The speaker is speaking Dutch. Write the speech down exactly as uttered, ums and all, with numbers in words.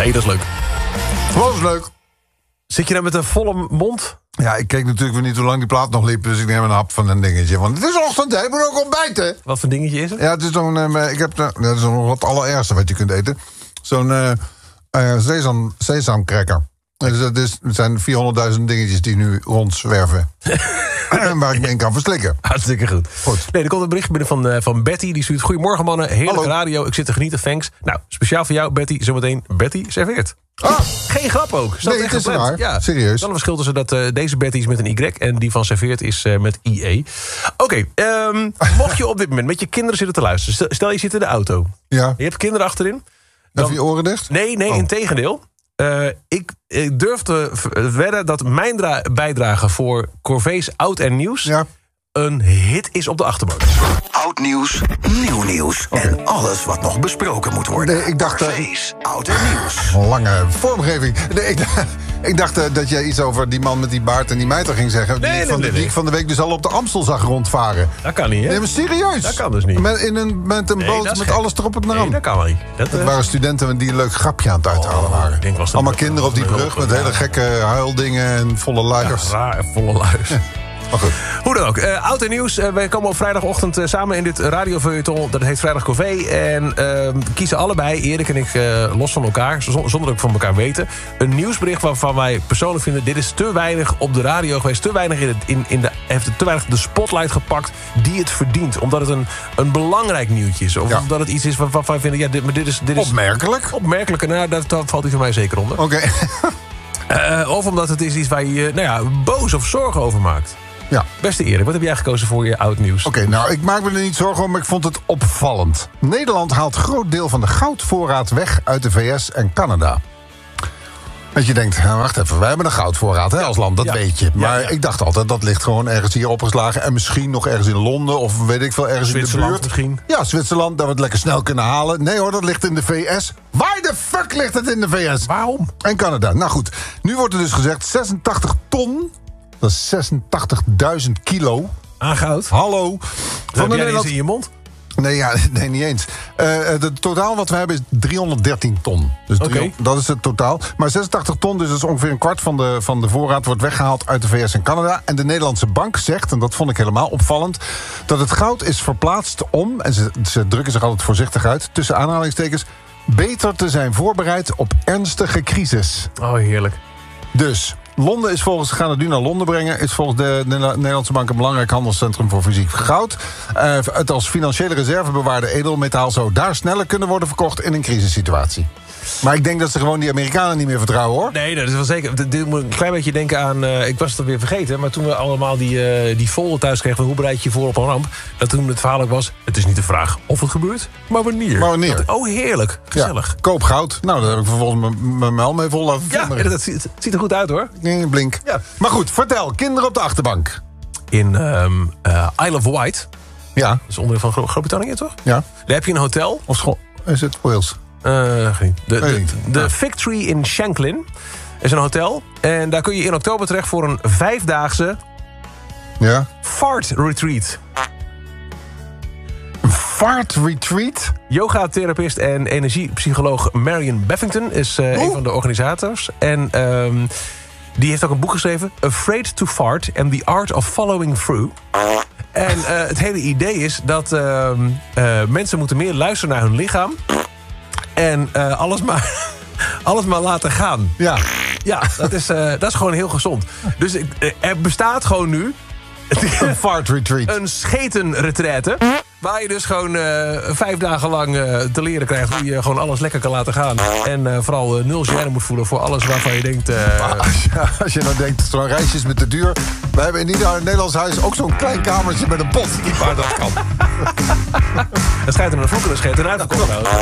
hey, dat is leuk. Gewoon is leuk. Zit je nou met een volle mond? Ja, ik keek natuurlijk weer niet hoe lang die plaat nog liep, dus ik neem een hap van een dingetje. Want het is ochtend, hè? Ik moet ook ontbijten. Wat voor dingetje is het? Ja, het is zo'n... Uh, ik heb, uh, dat is nog wat allerergste wat je kunt eten. Zo'n uh, uh, sesam, sesamcracker. Dus het, is, het zijn vierhonderdduizend dingetjes die nu rondzwerven. Waar ik me in kan verslikken. Hartstikke goed. Goed. Nee, er komt een bericht binnen van, uh, van Betty. Die stuurt: goedemorgen mannen, heerlijke Hallo. radio. Ik zit te genieten, thanks. Nou, speciaal voor jou Betty, zometeen Betty serveert. Ah, Geen grap ook. Staat nee, echt het is gepland. waar. Ja. Serieus. Dan een verschil tussen dat uh, deze Betty is met een Y en die van serveert is uh, met I E. Oké, okay, um, mocht je op dit moment met je kinderen zitten te luisteren. Stel, stel je zit in de auto. ja. Je hebt kinderen achterin. Dan... Even je oren dicht? Nee, nee, oh. integendeel. Uh, ik, ik durf te wedden dat mijn dra- bijdrage voor Corvé's Oud en Nieuws... Ja. een hit is op de achterbank. Oud nieuws, nieuw nieuws okay. En alles wat nog besproken moet worden. Nee, ik dacht... Corvé's Oud en Nieuws. Lange vormgeving. Nee, ik, ik dacht uh, dat jij iets over die man met die baard en die mijter ging zeggen. Nee, die nee, van, nee, de, nee. die ik van de week dus al op de Amstel zag rondvaren. Dat kan niet, hè? Nee, maar serieus. Dat kan dus niet. Met, in een, met een Nee, boot dat is met gek. alles erop en eraan. Nee, dat kan wel niet. Dat, Het uh... waren studenten die een leuk grapje aan het uithalen Oh, waren. ik denk, was dat Allemaal een- kinderen op die een brug hulp, met ja. hele gekke huildingen en volle Ja, luiers. raar en volle luis. Maar goed. Hoe dan ook. Uh, Oud en Nieuws. Uh, wij komen op vrijdagochtend uh, samen in dit radiofeuilleton. Dat heet Vrijdag Corvé. En uh, we kiezen allebei, Erik en ik, uh, los van elkaar... zonder dat we van elkaar weten... een nieuwsbericht waarvan wij persoonlijk vinden... dit is te weinig op de radio geweest. Te weinig in, het, in, in de, heeft het te weinig de spotlight gepakt die het verdient. Omdat het een, een belangrijk nieuwtje is. Of Ja. omdat het iets is waarvan wij vinden... ja, dit, maar dit is, dit is Opmerkelijk. opmerkelijk. Nou, daar, daar valt hij voor mij zeker onder. Oké. Uh, of omdat het is iets waar je je nou ja, boos of zorgen over maakt. Ja. Beste Erik, wat heb jij gekozen voor je oud nieuws? Oké, nou, ik maak me er niet zorgen om, maar ik vond het opvallend. Nederland haalt groot deel van de goudvoorraad weg uit de V S en Canada. Dat je denkt, nou, wacht even, wij hebben een goudvoorraad hè, als land, dat Ja. weet je. Maar Ja, ja. ik dacht altijd, dat ligt gewoon ergens hier opgeslagen... en misschien nog ergens in Londen of weet ik veel, ergens in de Zwitserland buurt. misschien? Ja, Zwitserland, dat we het lekker snel kunnen halen. Nee hoor, dat ligt in de V S. Waar de fuck ligt het in de V S? Waarom? En Canada. Nou goed, nu wordt er dus gezegd zesentachtig ton... dat is zesentachtigduizend kilo... Aan goud? Hallo. Van Van heb de jij Nederland... deze in je mond? Nee, ja, nee, niet eens. Uh, het totaal wat we hebben is driehonderddertien ton. Dus Oké. drie- dat is het totaal. Maar zesentachtig ton, dus dat is ongeveer een kwart van de, van de voorraad... wordt weggehaald uit de V S en Canada. En de Nederlandse bank zegt, en dat vond ik helemaal opvallend... dat het goud is verplaatst om, en ze, ze drukken zich altijd voorzichtig uit... tussen aanhalingstekens, beter te zijn voorbereid op ernstige crisis. Oh, heerlijk. Dus... Londen is volgens, gaan het nu naar Londen brengen... is volgens de Nederlandse Bank een belangrijk handelscentrum voor fysiek goud. Uh, het als financiële reserve bewaarde edelmetaal... zou daar sneller kunnen worden verkocht in een crisissituatie. Maar ik denk dat ze gewoon die Amerikanen niet meer vertrouwen, hoor. Nee, dat is wel zeker. Dit- Dit moet een klein beetje denken aan... Uh, ik was het alweer vergeten, maar toen we allemaal die, uh, die folder thuis kregen... van hoe bereid je je voor op een ramp... dat toen het verhaal ook was... het is niet de vraag of het gebeurt, maar wanneer. Maar wanneer. Dat- oh, heerlijk. Gezellig. Ja, koop goud. Nou, daar heb ik vervolgens mijn- mijn muil mee vol laten Ja, flimmeren. dat ziet, het ziet er goed uit, hoor. Nee, blink. Ja. Maar goed, vertel. Kinderen op de achterbank. In um, uh, Isle of Wight... Ja, dat is onderdeel van Gro- Groot-Brittannië, toch? ja. Daar heb je een hotel... Of school. Is het Wales? Uh, geen. De, Weet de, niet. de Ja. Fig Tree in Shanklin is een hotel. En daar kun je in oktober terecht voor een vijfdaagse Ja. fart retreat. Een fart retreat? Yoga-therapist en energiepsycholoog Marion Beffington is uh, een van de organisators. En um, die heeft ook een boek geschreven... Afraid to Fart and the Art of Following Through. En uh, het hele idee is dat uh, uh, mensen moeten meer luisteren naar hun lichaam... en uh, alles maar, alles maar laten gaan. Ja. Ja, dat is, uh, dat is gewoon heel gezond. Dus uh, er bestaat gewoon nu... Een fart retreat. een schetenretraite... waar je dus gewoon uh, vijf dagen lang uh, te leren krijgt... hoe je gewoon alles lekker kan laten gaan. En uh, vooral uh, nul gêne moet voelen voor alles waarvan je denkt... Uh, Als je, als je nou denkt, zo'n reisje is met de duur... we hebben in ieder Nederlands huis ook zo'n klein kamertje met een pot. Waar dat kan. het schijnt er een vloekende scheet en uit te komen.